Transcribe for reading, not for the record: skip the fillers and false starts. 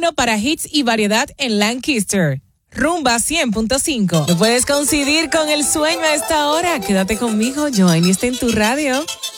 uno para hits y variedad en Lancaster. Rumba 100.5. No puedes coincidir con el sueño a esta hora. Quédate conmigo, Joanny está en tu radio.